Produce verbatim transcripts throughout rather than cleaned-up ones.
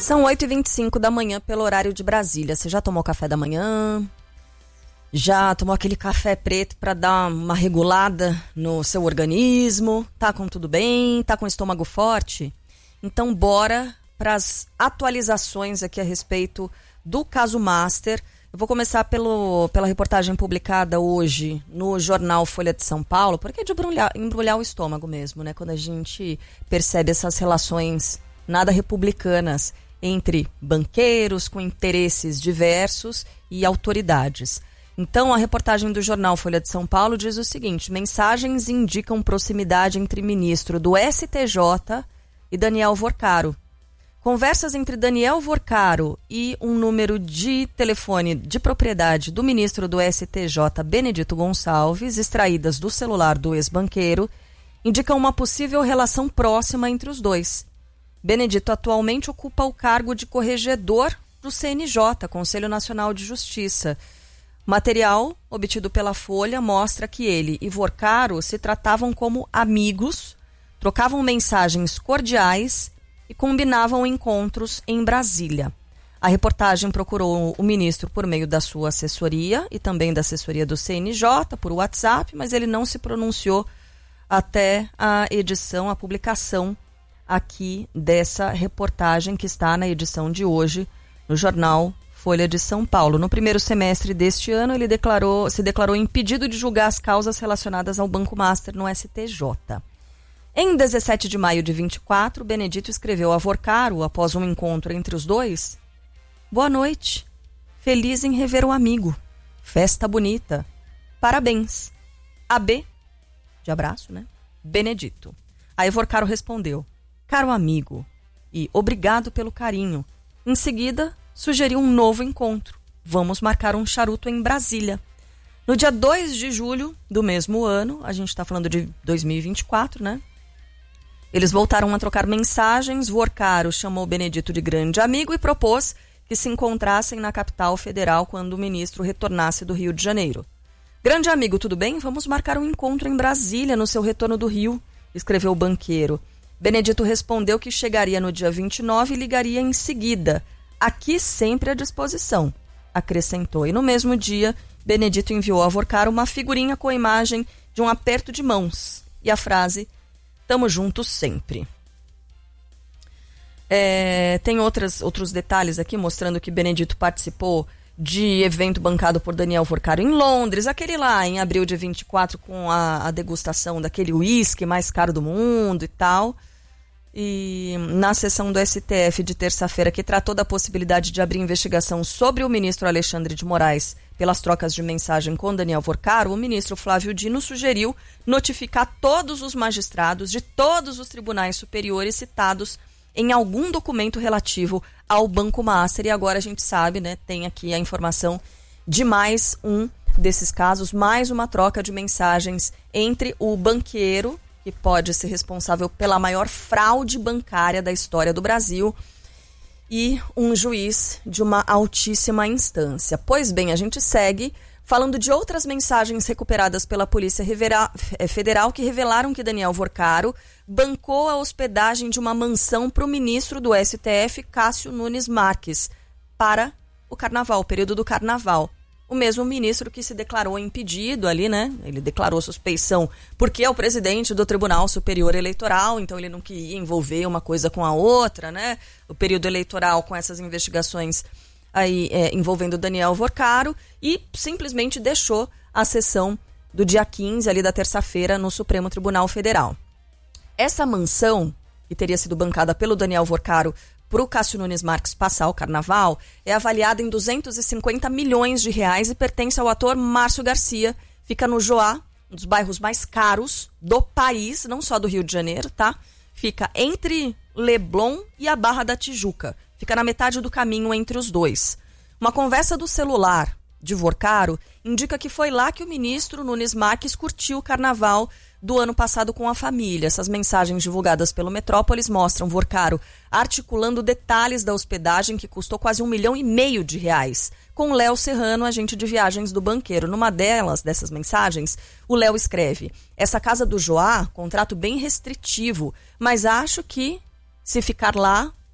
São oito e vinte e cinco da manhã pelo horário de Brasília. Você já tomou café da manhã? Já tomou aquele café preto para dar uma regulada no seu organismo? Tá com tudo bem? Tá com o estômago forte? Então bora para as atualizações aqui a respeito do caso Master. Eu vou começar pelo, pela reportagem publicada hoje no jornal Folha de São Paulo, porque é de embrulhar, embrulhar o estômago mesmo, né? Quando a gente percebe essas relações nada republicanas entre banqueiros com interesses diversos e autoridades. Então, a reportagem do jornal Folha de São Paulo diz o seguinte: mensagens indicam proximidade entre ministro do S T J e Daniel Vorcaro. Conversas entre Daniel Vorcaro e um número de telefone de propriedade do ministro do S T J, Benedito Gonçalves, extraídas do celular do ex-banqueiro, indicam uma possível relação próxima entre os dois. Benedito atualmente ocupa o cargo de corregedor do C N J, Conselho Nacional de Justiça. Material obtido pela Folha mostra que ele e Vorcaro se tratavam como amigos, trocavam mensagens cordiais e combinavam encontros em Brasília. A reportagem procurou o ministro por meio da sua assessoria e também da assessoria do C N J por WhatsApp, mas ele não se pronunciou até a edição, a publicação aqui dessa reportagem que está na edição de hoje no jornal Folha de São Paulo. No primeiro semestre deste ano, ele declarou, se declarou impedido de julgar as causas relacionadas ao Banco Master no S T J. Em dezessete de maio de vinte e quatro, Benedito escreveu a Vorcaro, após um encontro entre os dois: boa noite, feliz em rever o amigo, festa bonita, parabéns, A B, de abraço, né? Benedito. Aí Vorcaro respondeu: caro amigo, e obrigado pelo carinho. Em seguida, sugeriu um novo encontro. Vamos marcar um charuto em Brasília. No dia dois de julho do mesmo ano, a gente está falando de dois mil e vinte e quatro, né? Eles voltaram a trocar mensagens. Vorcaro chamou Benedito de grande amigo e propôs que se encontrassem na capital federal quando o ministro retornasse do Rio de Janeiro. Grande amigo, tudo bem? Vamos marcar um encontro em Brasília no seu retorno do Rio, escreveu o banqueiro. Benedito respondeu que chegaria no dia vinte e nove e ligaria em seguida. Aqui sempre à disposição, acrescentou. E no mesmo dia, Benedito enviou a Vorcaro uma figurinha com a imagem de um aperto de mãos e a frase: tamo juntos sempre. É, tem outras, outros detalhes aqui mostrando que Benedito participou de evento bancado por Daniel Vorcaro em Londres, aquele lá em abril de vinte e quatro com a, a degustação daquele uísque mais caro do mundo e tal. E na sessão do S T F de terça-feira, que tratou da possibilidade de abrir investigação sobre o ministro Alexandre de Moraes pelas trocas de mensagem com Daniel Vorcaro, o ministro Flávio Dino sugeriu notificar todos os magistrados de todos os tribunais superiores citados em algum documento relativo ao Banco Master. E agora a gente sabe, né, tem aqui a informação de mais um desses casos, mais uma troca de mensagens entre o banqueiro, que pode ser responsável pela maior fraude bancária da história do Brasil, e um juiz de uma altíssima instância. Pois bem, a gente segue falando de outras mensagens recuperadas pela Polícia Federal que revelaram que Daniel Vorcaro bancou a hospedagem de uma mansão para o ministro do S T F, Cássio Nunes Marques, para o carnaval, o período do carnaval. O mesmo ministro que se declarou impedido ali, né? Ele declarou suspeição porque é o presidente do Tribunal Superior Eleitoral, então ele não queria envolver uma coisa com a outra, né? O período eleitoral com essas investigações aí é, envolvendo Daniel Vorcaro, e simplesmente deixou a sessão do dia quinze, ali da terça-feira, no Supremo Tribunal Federal. Essa mansão, que teria sido bancada pelo Daniel Vorcaro para o Cássio Nunes Marques passar o carnaval, é avaliada em duzentos e cinquenta milhões de reais e pertence ao ator Márcio Garcia. Fica no Joá, um dos bairros mais caros do país, não só do Rio de Janeiro, tá? Fica entre Leblon e a Barra da Tijuca. Fica na metade do caminho entre os dois. Uma conversa do celular de Vorcaro indica que foi lá que o ministro Nunes Marques curtiu o carnaval do ano passado com a família. Essas mensagens divulgadas pelo Metrópolis mostram Vorcaro articulando detalhes da hospedagem, que custou quase um milhão e meio de reais, com Léo Serrano, agente de viagens do banqueiro. Numa delas, dessas mensagens, o Léo escreve: essa casa do Joá, contrato bem restritivo, mas acho que se ficar lá,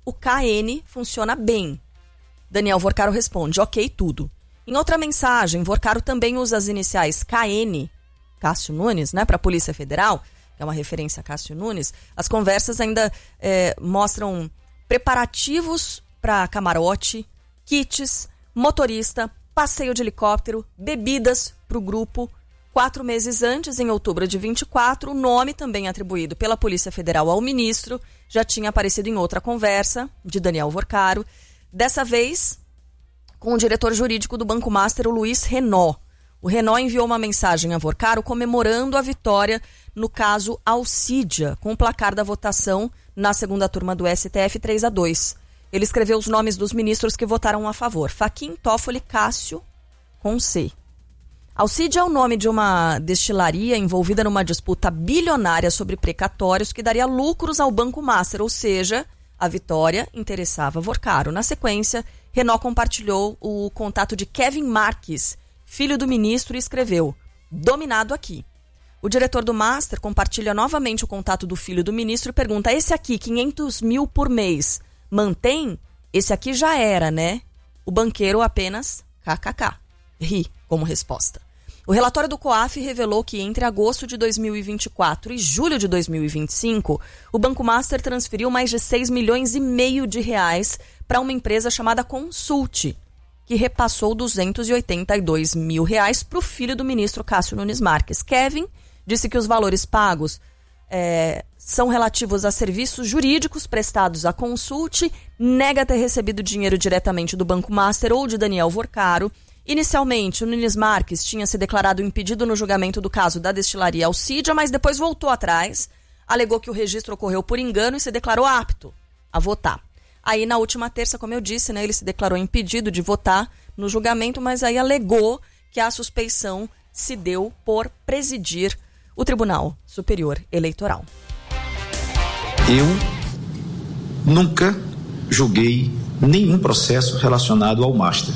o K N funciona bem. Daniel Vorcaro responde, ok, tudo. Em outra mensagem, Vorcaro também usa as iniciais K N, Cássio Nunes, né, para a Polícia Federal, que é uma referência a Cássio Nunes. As conversas ainda é, mostram preparativos para camarote, kits, motorista, passeio de helicóptero, bebidas para o grupo. Quatro meses antes, em outubro de vinte e quatro, o nome também atribuído pela Polícia Federal ao ministro já tinha aparecido em outra conversa de Daniel Vorcaro. Dessa vez, com o diretor jurídico do Banco Master, o Luiz Renault. O Renault enviou uma mensagem a Vorcaro comemorando a vitória no caso Alcídia, com o placar da votação na segunda turma do S T F três a dois. Ele escreveu os nomes dos ministros que votaram a favor. Fachin, Toffoli, Cássio, com C. Alcídia é o nome de uma destilaria envolvida numa disputa bilionária sobre precatórios que daria lucros ao Banco Master, ou seja, a vitória interessava Vorcaro. Na sequência, Renault compartilhou o contato de Kevin Marques, filho do ministro, e escreveu, dominado aqui. O diretor do Master compartilha novamente o contato do filho do ministro e pergunta, esse aqui, quinhentos mil por mês, mantém? Esse aqui já era, né? O banqueiro apenas kkk. Ri como resposta. O relatório do COAF revelou que entre agosto de dois mil e vinte e quatro e julho de dois mil e vinte e cinco, o Banco Master transferiu mais de seis milhões e meio de reais para uma empresa chamada Consult, que repassou duzentos e oitenta e dois mil reais para o filho do ministro Cássio Nunes Marques. Kevin disse que os valores pagos é, são relativos a serviços jurídicos prestados à Consult, nega ter recebido dinheiro diretamente do Banco Master ou de Daniel Vorcaro. Inicialmente, o Nunes Marques tinha se declarado impedido no julgamento do caso da destilaria Alcídia, mas depois voltou atrás, alegou que o registro ocorreu por engano e se declarou apto a votar. Aí, na última terça, como eu disse, né, ele se declarou impedido de votar no julgamento, mas aí alegou que a suspeição se deu por presidir o Tribunal Superior Eleitoral. Eu nunca julguei nenhum processo relacionado ao Master.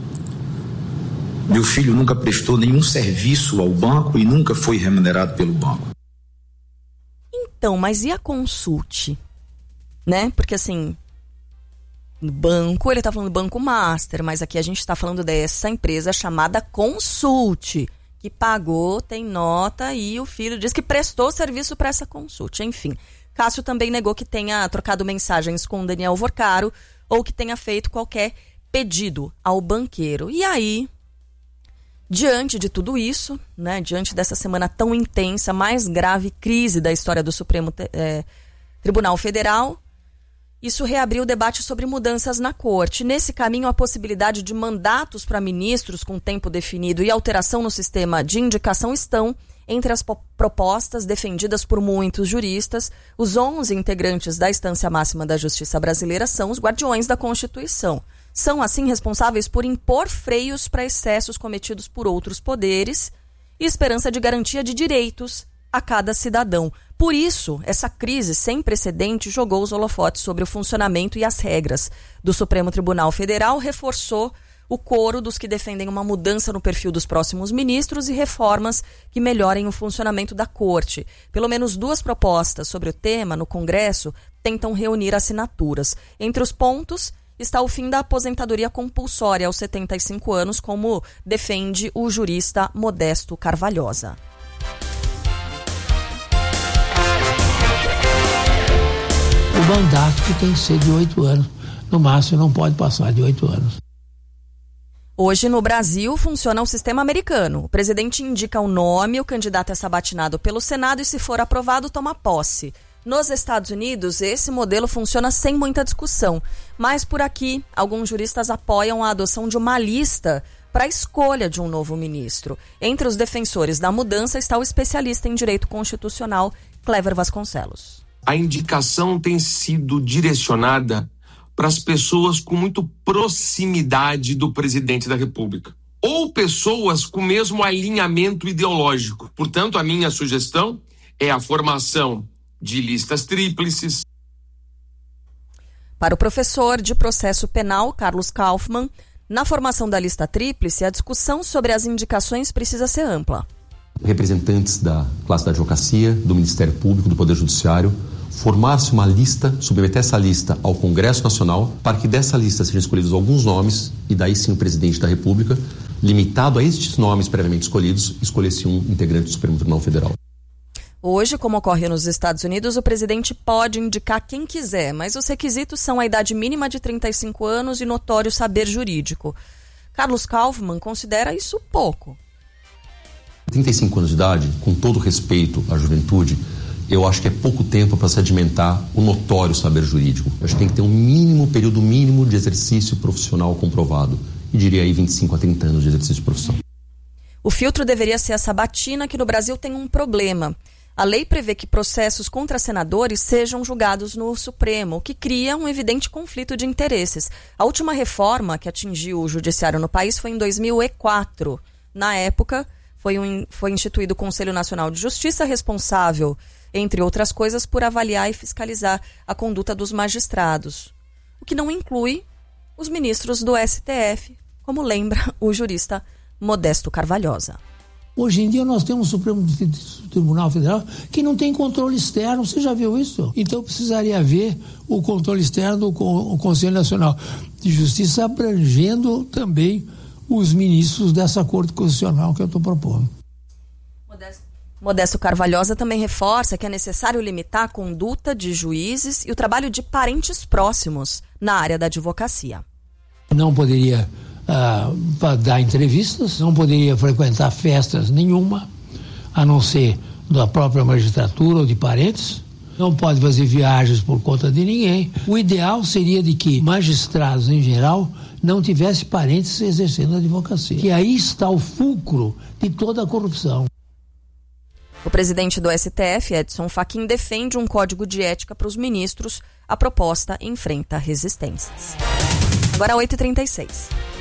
Meu filho nunca prestou nenhum serviço ao banco e nunca foi remunerado pelo banco. Então, mas e a Consult? Né? Porque assim, no banco, ele tá falando do Banco Master, mas aqui a gente tá falando dessa empresa chamada Consult, que pagou, tem nota, e o filho diz que prestou serviço para essa Consult. Enfim, Cássio também negou que tenha trocado mensagens com Daniel Vorcaro ou que tenha feito qualquer pedido ao banqueiro. E aí, diante de tudo isso, né, diante dessa semana tão intensa, mais grave crise da história do Supremo é, Tribunal Federal, isso reabriu o debate sobre mudanças na corte. Nesse caminho, a possibilidade de mandatos para ministros com tempo definido e alteração no sistema de indicação estão entre as propostas defendidas por muitos juristas. Os onze integrantes da instância máxima da Justiça brasileira são os guardiões da Constituição. São, assim, responsáveis por impor freios para excessos cometidos por outros poderes e esperança de garantia de direitos a cada cidadão. Por isso, essa crise sem precedente jogou os holofotes sobre o funcionamento e as regras do Supremo Tribunal Federal, reforçou o coro dos que defendem uma mudança no perfil dos próximos ministros e reformas que melhorem o funcionamento da Corte. Pelo menos duas propostas sobre o tema no Congresso tentam reunir assinaturas. Entre os pontos está o fim da aposentadoria compulsória aos setenta e cinco anos, como defende o jurista Modesto Carvalhosa. O mandato que tem que ser de oito anos. No máximo, não pode passar de oito anos. Hoje, no Brasil, funciona o sistema americano. O presidente indica o nome, o candidato é sabatinado pelo Senado e, se for aprovado, toma posse. Nos Estados Unidos, esse modelo funciona sem muita discussão. Mas, por aqui, alguns juristas apoiam a adoção de uma lista para a escolha de um novo ministro. Entre os defensores da mudança está o especialista em direito constitucional, Clever Vasconcelos. A indicação tem sido direcionada para as pessoas com muito proximidade do presidente da República, ou pessoas com o mesmo alinhamento ideológico. Portanto, a minha sugestão é a formação de listas tríplices. Para o professor de processo penal, Carlos Kaufmann, na formação da lista tríplice, a discussão sobre as indicações precisa ser ampla. Representantes da classe da advocacia, do Ministério Público, do Poder Judiciário, formasse uma lista, submeter essa lista ao Congresso Nacional, para que dessa lista sejam escolhidos alguns nomes, e daí sim o presidente da República, limitado a estes nomes previamente escolhidos, escolhesse um integrante do Supremo Tribunal Federal. Hoje, como ocorre nos Estados Unidos, o presidente pode indicar quem quiser, mas os requisitos são a idade mínima de trinta e cinco anos e notório saber jurídico. Carlos Kaufmann considera isso pouco. trinta e cinco anos de idade, com todo respeito à juventude, eu acho que é pouco tempo para sedimentar o notório saber jurídico. Eu acho que tem que ter um mínimo, período mínimo de exercício profissional comprovado. E diria aí vinte e cinco a trinta anos de exercício profissional. O filtro deveria ser a sabatina, que no Brasil tem um problema. A lei prevê que processos contra senadores sejam julgados no Supremo, o que cria um evidente conflito de interesses. A última reforma que atingiu o judiciário no país foi em dois mil e quatro. Na época, foi, um, foi instituído o Conselho Nacional de Justiça, responsável, entre outras coisas, por avaliar e fiscalizar a conduta dos magistrados, o que não inclui os ministros do S T F, como lembra o jurista Modesto Carvalhosa. Hoje em dia nós temos o Supremo Tribunal Federal que não tem controle externo, você já viu isso? Então precisaria haver o controle externo do Conselho Nacional de Justiça abrangendo também os ministros dessa Corte Constitucional que eu estou propondo. Modesto. Modesto Carvalhosa também reforça que é necessário limitar a conduta de juízes e o trabalho de parentes próximos na área da advocacia. Não poderia uh, dar entrevistas, não poderia frequentar festas nenhuma, a não ser da própria magistratura ou de parentes. Não pode fazer viagens por conta de ninguém. O ideal seria de que magistrados, em geral, não tivessem parentes exercendo a advocacia. Que aí está o fulcro de toda a corrupção. O presidente do S T F, Edson Fachin, defende um código de ética para os ministros. A proposta enfrenta resistências. Agora oito e trinta e seis.